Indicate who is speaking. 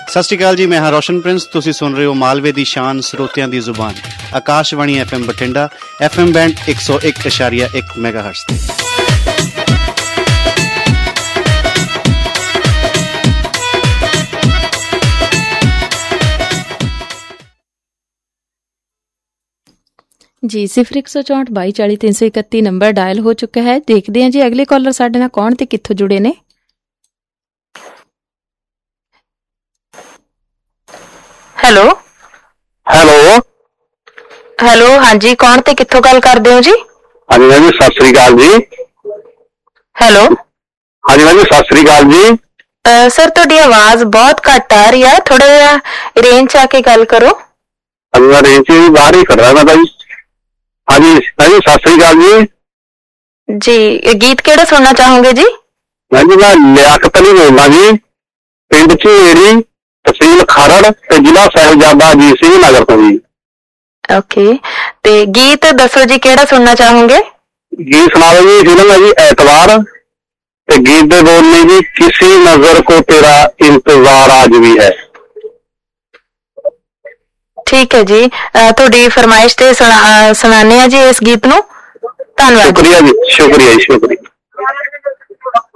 Speaker 1: ਸਤਿ ਸ਼੍ਰੀ ਅਕਾਲ ਜੀ, ਮੈਂ ਹਾਂ ਰੋਸ਼ਨ ਪ੍ਰਿੰਸ। ਤੁਸੀਂ ਸੁਣ ਰਹੇ ਹੋ ਮਾਲਵੇ ਦੀ ਸ਼ਾਨ, ਸਰੋਤਿਆਂ ਦੀ ਜ਼ੁਬਾਨ, Akashvani FM Bathinda, FM band 101.1 ਮੈਗਾਹਰਟਜ਼ ਤੇ।
Speaker 2: ਜੀ 0164 2240 331 ਨੰਬਰ ਡਾਇਲ ਹੋ ਚੁੱਕਾ ਹੈ। ਦੇਖਦੇ ਹਾਂ ਜੀ ਅਗਲੇ ਕਾਲਰ ਸਾਡੇ ਨਾਲ ਕੌਣ ਤੇ ਕਿੱਥੋਂ ਜੁੜੇ ਨੇ। ਹੈਲੋ
Speaker 3: ਹੈਲੋ
Speaker 2: ਹੈਲੋ, ਹਾਂਜੀ ਕੌਣ ਤੇ ਕਿੱਥੋਂ ਗੱਲ ਕਰਦੇ ਹੋ ਜੀ?
Speaker 3: ਹਾਂਜੀ ਮੈਮ ਜੀ, ਸਤਿ ਸ੍ਰੀ ਅਕਾਲ ਜੀ।
Speaker 2: ਹੈਲੋ
Speaker 3: ਹਾਂਜੀ ਮੈਮ ਜੀ, ਸਤਿ ਸ੍ਰੀ ਅਕਾਲ ਜੀ।
Speaker 2: ਸਰ ਤੁਹਾਡੀ ਆਵਾਜ਼ ਬਹੁਤ ਘੱਟ ਆ ਰਹੀ ਹੈ, ਥੋੜਾ ਜਿਹਾ ਰੇਂਜ 'ਚ ਆ ਕੇ ਗੱਲ ਕਰੋ।
Speaker 3: ਹਾਂਜੀ ਮੈਂ ਰੇਂਜ 'ਚ ਬਾਹਰ ਹੀ ਖੜਾ ਮੈਂ ਤਾਂ ਜੀ। ਹਾਂਜੀ ਮੈਮ ਜੀ, ਸਤਿ ਸ੍ਰੀ ਅਕਾਲ ਜੀ।
Speaker 2: ਜੀ ਗੀਤ ਕਿਹੜਾ ਸੁਣਨਾ ਚਾਹੋਗੇ ਜੀ?
Speaker 3: ਮੈਮ ਜੀ ਮੈਂ ਲਿਆਕਤ ਅਲੀ ਬੋਲਦਾ ਜੀ, ਪਿੰਡ ਝੇੜੀ, ਤਹਿਸੀਲ ਖਰੜ ਤੇ ਜ਼ਿਲ੍ਹਾ ਸਾਹਿਬਜ਼ਾਦਾ ਅਜੀਤ ਸਿੰਘ ਨਗਰ ਤੋਂ ਜੀ।
Speaker 2: ਓਕੇ, ਤੇ ਗੀਤ ਦੱਸੋ ਜੀ ਕਿਹੜਾ ਸੁਣਨਾ ਚਾਹੋਗੇ?
Speaker 3: ਗੀਤ ਸੁਣਾ ਦਿਓ ਜੀ। ਫਿਲਮ ਹੈ ਜੀ ਐਤਵਾਰ, ਤੇ ਗੀਤ ਦੇ ਬੋਲ ਨੇ ਜੀ, ਕਿਸੀ ਨਜ਼ਰ ਕੋ ਤੇਰਾ ਇੰਤਜ਼ਾਰ ਆਜ ਵੀ ਹੈ।
Speaker 2: ਠੀਕ ਹੈ ਜੀ, ਤੁਹਾਡੀ ਫਰਮਾਇਸ਼ ਤੇ ਸੁਣਾਉਂਦੇ ਹਾਂ ਜੀ ਇਸ ਗੀਤ ਨੂੰ। ਧੰਨਵਾਦ।
Speaker 3: ਸ਼ੁਕਰੀਆ ਜੀ, ਸ਼ੁਕਰੀਆ ਜੀ, ਸ਼ੁਕਰੀਆ।